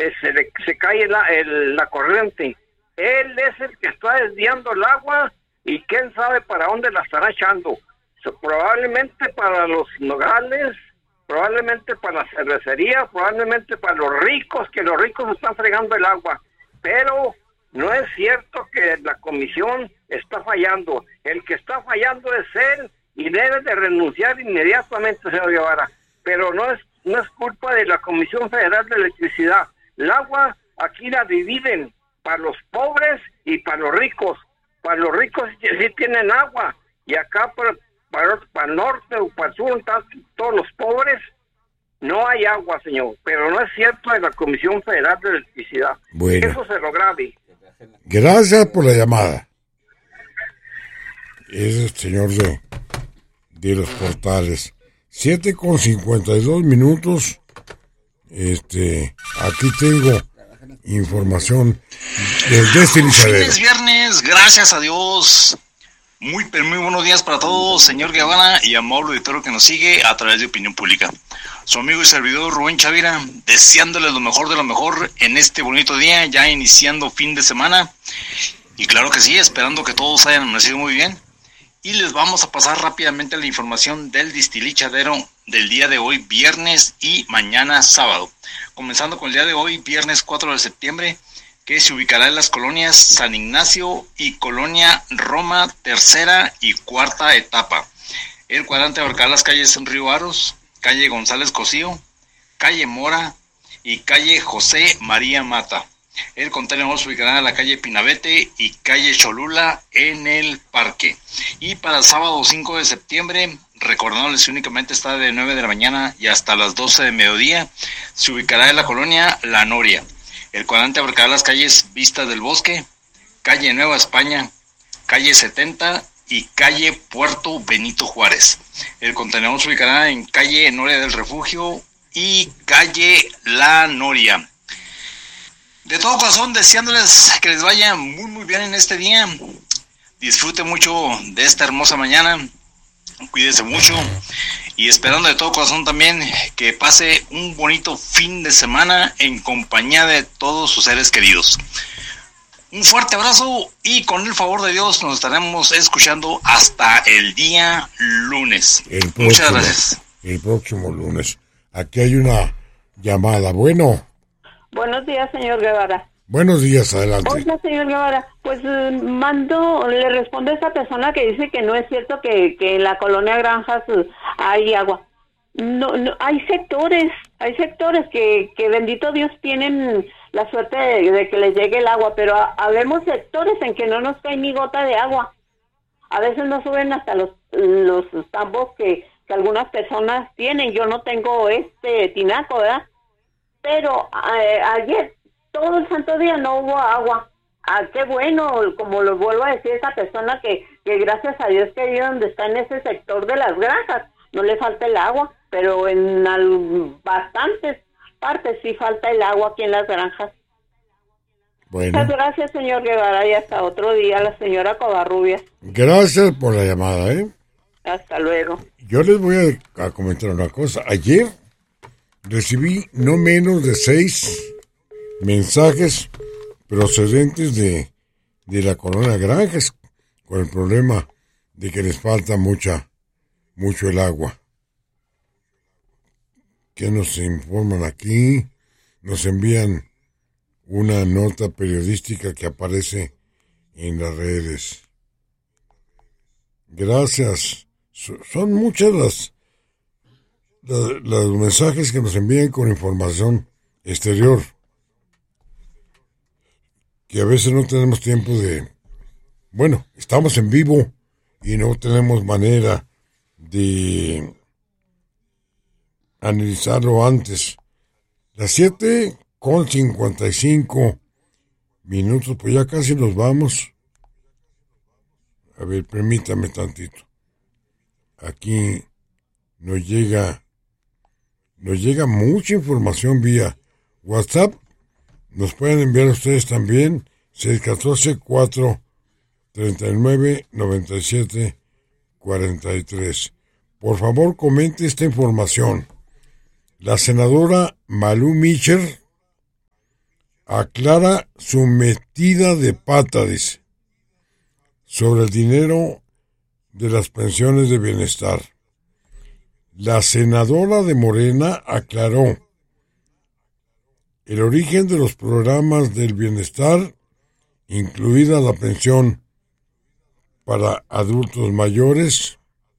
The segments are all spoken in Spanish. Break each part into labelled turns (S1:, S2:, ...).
S1: se cae la corriente. Él es el que está desviando el agua y quién sabe para dónde la estará echando. Probablemente para los nogales, probablemente para la cervecería, probablemente para los ricos, que los ricos están fregando el agua. Pero no es cierto que la comisión está fallando. El que está fallando es él y debe de renunciar inmediatamente, señor Guevara. Pero no es culpa de la Comisión Federal de Electricidad. El agua aquí la dividen para los pobres y para los ricos. Para los ricos sí tienen agua y acá para el norte o para el sur, todos los pobres, no hay agua, señor. Pero no es cierto de la Comisión Federal de Electricidad.
S2: Bueno.
S1: Eso se lo grave.
S2: Gracias por la llamada. Es el señor de los portales. 7:52. Aquí tengo información del destilizadero.
S3: Es viernes, gracias a Dios. Muy buenos días para todos, señor Guevara y amable auditorio que nos sigue a través de Opinión Pública. Su amigo y servidor Rubén Chavira, deseándoles lo mejor de lo mejor en este bonito día, ya iniciando fin de semana. Y claro que sí, esperando que todos hayan amanecido muy bien. Y les vamos a pasar rápidamente la información del destilichadero del día de hoy, viernes y mañana sábado. Comenzando con el día de hoy, viernes 4 de septiembre, que se ubicará en las colonias San Ignacio y Colonia Roma, tercera y cuarta etapa. El cuadrante abarcará las calles Río Aros, calle González Cosío, calle Mora y calle José María Mata. El contenedor se ubicará en la calle Pinabete y calle Cholula en el parque. Y para el sábado 5 de septiembre, recordándoles que únicamente está de 9 de la mañana y hasta las 12 de mediodía, se ubicará en la colonia La Noria. El cuadrante abarcará las calles Vistas del Bosque, calle Nueva España, calle 70 y calle Puerto Benito Juárez. El contenedor se ubicará en calle Noria del Refugio y calle La Noria. De todo corazón, deseándoles que les vaya muy bien en este día. Disfrute mucho de esta hermosa mañana. Cuídese mucho. Y esperando de todo corazón también que pase un bonito fin de semana en compañía de todos sus seres queridos. Un fuerte abrazo y con el favor de Dios nos estaremos escuchando hasta el día lunes. Muchas gracias.
S2: El próximo lunes. Aquí hay una llamada. Bueno.
S4: Buenos días, señor Guevara.
S2: Buenos días, adelante.
S4: Hola, señor Guevara. Pues le respondo a esa persona que dice que no es cierto que en la colonia Granjas hay agua. No, hay sectores que bendito Dios tienen la suerte de que les llegue el agua, pero habemos sectores en que no nos cae ni gota de agua. A veces no suben hasta los tambos que algunas personas tienen. Yo no tengo tinaco, ¿verdad? Pero ayer todo el santo día no hubo agua. Qué bueno, como lo vuelvo a decir, esa persona que gracias a Dios que vive donde está en ese sector de las granjas, no le falta el agua, pero en bastantes partes sí falta el agua aquí en las granjas.
S2: Bueno.
S4: Muchas gracias, señor Guevara, y hasta otro día, la señora Covarrubias.
S2: Gracias por la llamada,
S4: Hasta luego.
S2: Yo les voy a comentar una cosa. Ayer recibí no menos de 6 mensajes procedentes de la colonia Granjas con el problema de que les falta mucho el agua. Que nos informan aquí, nos envían una nota periodística que aparece en las redes. Gracias. Son muchas los mensajes que nos envían con información exterior, que a veces no tenemos tiempo estamos en vivo y no tenemos manera de analizarlo antes. Las 7:55, pues ya casi nos vamos. A ver, permítame tantito. Aquí nos llega mucha información vía WhatsApp. Nos pueden enviar ustedes también 614-439-9743. Por favor, comente esta información. La senadora Malú Micher aclara su metida de pata, dice, sobre el dinero de las pensiones de bienestar. La senadora de Morena aclaró el origen de los programas del bienestar, incluida la pensión para adultos mayores.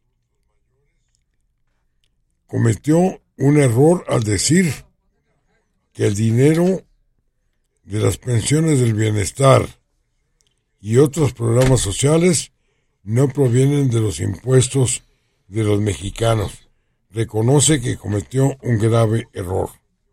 S2: Cometió un error al decir que el dinero de las pensiones del bienestar y otros programas sociales no provienen de los impuestos de los mexicanos. Reconoce que cometió un grave error.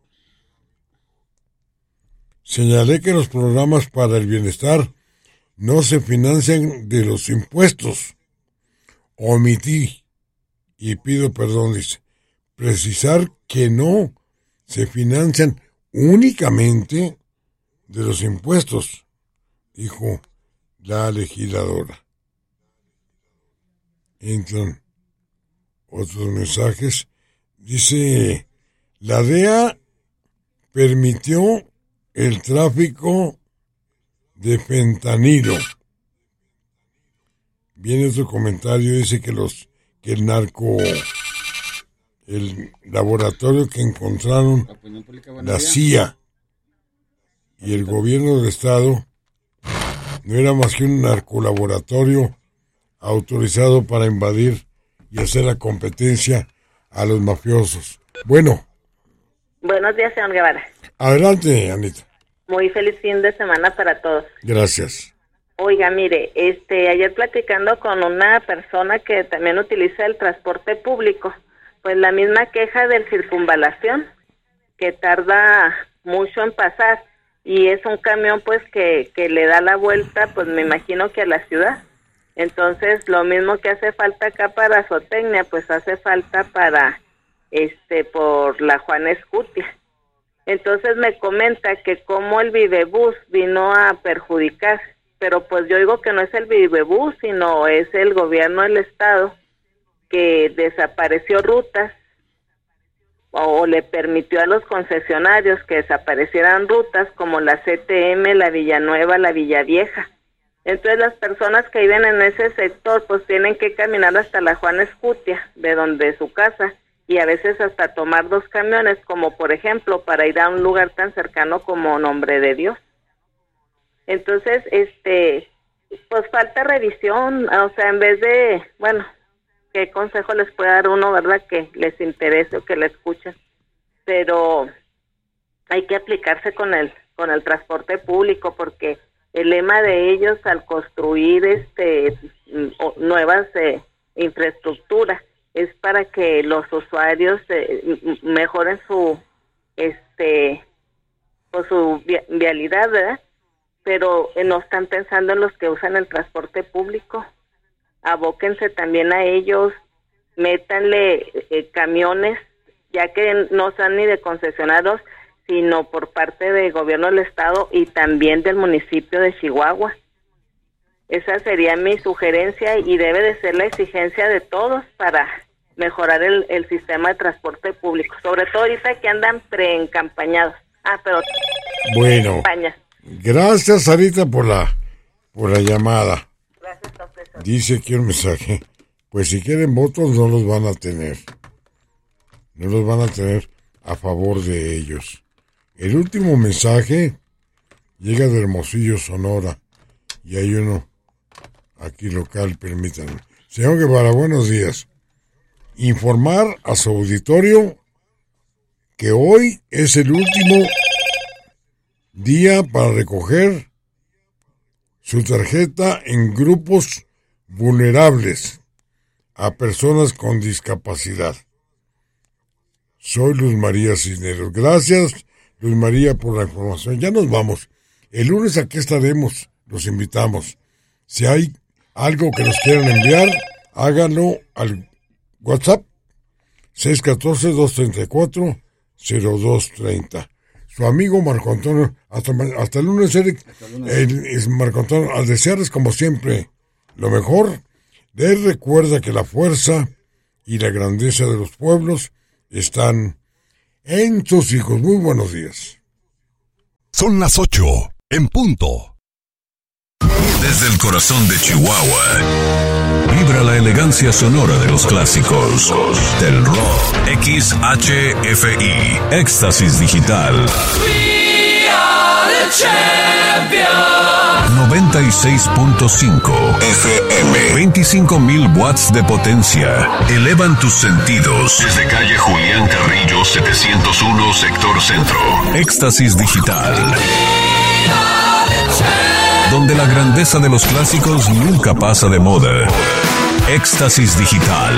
S2: Señalé que los programas para el bienestar no se financian de los impuestos. Omití, y pido perdón, dice, precisar que no se financian únicamente de los impuestos, dijo la legisladora. Entran otros mensajes. Dice, la DEA permitió el tráfico de fentanilo. Viene otro comentario, dice que el laboratorio que encontraron la CIA y el gobierno del estado no era más que un narcolaboratorio autorizado para invadir y hacer la competencia a los mafiosos. Bueno.
S5: Buenos días, señor Guevara.
S2: Adelante, Anita.
S5: Muy feliz fin de semana para todos.
S2: Gracias.
S5: Oiga, mire, ayer platicando con una persona que también utiliza el transporte público, pues la misma queja del circunvalación, que tarda mucho en pasar, y es un camión pues que le da la vuelta, pues me imagino que a la ciudad. Entonces, lo mismo que hace falta acá para Zootecnia, pues hace falta para, por la Juan Escutia. Entonces me comenta que como el Vivebús vino a perjudicar, pero pues yo digo que no es el Vivebús, sino es el gobierno del estado que desapareció rutas o le permitió a los concesionarios que desaparecieran rutas como la CTM, la Villanueva, la Villavieja. Entonces las personas que viven en ese sector pues tienen que caminar hasta la Juan Escutia, de donde es su casa, y a veces hasta tomar 2 camiones, como por ejemplo para ir a un lugar tan cercano como Nombre de Dios. Entonces, pues falta revisión, o sea, en vez de, bueno, ¿qué consejo les puede dar uno, verdad? Que les interese o que le escuchen, pero hay que aplicarse con el transporte público, porque el lema de ellos al construir nuevas infraestructuras es para que los usuarios mejoren su vialidad, ¿verdad? Pero no están pensando en los que usan el transporte público. Abóquense también a ellos, métanle camiones, ya que no son ni de concesionarios, sino por parte del gobierno del estado y también del municipio de Chihuahua. Esa sería mi sugerencia y debe de ser la exigencia de todos para mejorar el sistema de transporte público, sobre todo ahorita que andan preencampañados. Pero
S2: bueno,
S5: campaña.
S2: Gracias, Sarita, por la llamada.
S5: Gracias, profesor.
S2: Dice aquí un mensaje, pues si quieren votos no los van a tener. No los van a tener a favor de ellos. El último mensaje llega de Hermosillo, Sonora, y hay uno aquí local, permítanme. Señor Guevara, buenos días. Informar a su auditorio que hoy es el último día para recoger su tarjeta en grupos vulnerables a personas con discapacidad. Soy Luz María Cisneros. Gracias, Luz María, por la información. Ya nos vamos. El lunes aquí estaremos. Los invitamos. Si hay algo que nos quieran enviar, háganlo al WhatsApp 614-234-0230. Su amigo Marco Antonio, hasta el lunes, Eric, Marco Antonio, al desearles como siempre lo mejor, les recuerda que la fuerza y la grandeza de los pueblos están en sus hijos. Muy buenos días.
S6: Son las 8 en punto. Desde el corazón de Chihuahua, vibra la elegancia sonora de los clásicos del rock. XHFI, Éxtasis Digital. We are the champions. 96.5 FM. 25,000 watts de potencia. Elevan tus sentidos. Desde calle Julián Carrillo, 701, sector centro. Éxtasis Digital. Donde la grandeza de los clásicos nunca pasa de moda. Éxtasis Digital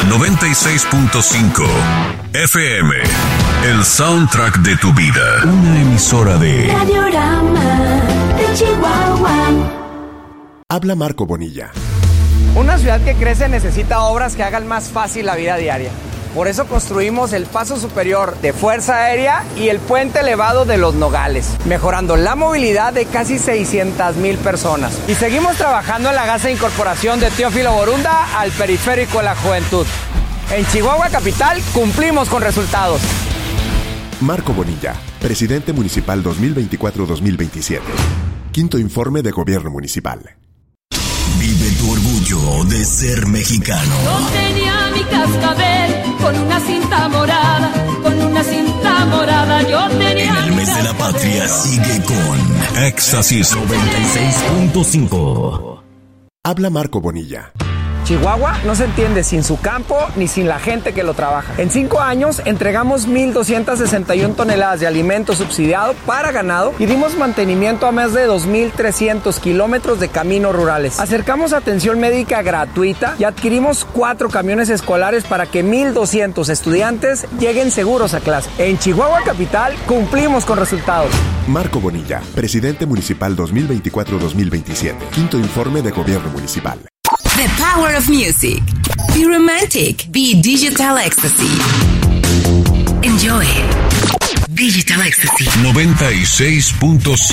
S6: 96.5 FM. El soundtrack de tu vida. Una emisora de
S7: Radiorama de Chihuahua.
S8: Habla Marco Bonilla.
S9: Una ciudad que crece necesita obras que hagan más fácil la vida diaria. Por eso construimos el paso superior de Fuerza Aérea y el puente elevado de Los Nogales, mejorando la movilidad de casi 600,000 personas. Y seguimos trabajando en la gas de incorporación de Teófilo Borunda al periférico de la juventud. En Chihuahua Capital cumplimos con resultados.
S8: Marco Bonilla, presidente municipal 2024-2027. Quinto informe de gobierno municipal.
S6: Vive tu orgullo de ser mexicano.
S7: Yo tenía mi cascabel con una cinta morada, con una cinta morada. Yo tenía.
S6: En el mes de la patria sigue con Éxtasis 96.5.
S8: Habla Marco Bonilla.
S9: Chihuahua no se entiende sin su campo ni sin la gente que lo trabaja. En 5 años entregamos 1,261 toneladas de alimento subsidiado para ganado y dimos mantenimiento a más de 2,300 kilómetros de caminos rurales. Acercamos atención médica gratuita y adquirimos 4 camiones escolares para que 1,200 estudiantes lleguen seguros a clase. En Chihuahua Capital cumplimos con resultados.
S8: Marco Bonilla, presidente municipal 2024-2027. Quinto informe de gobierno municipal.
S10: The power of music. Be romantic. Be digital ecstasy. Enjoy. Digital ecstasy.
S6: 96.5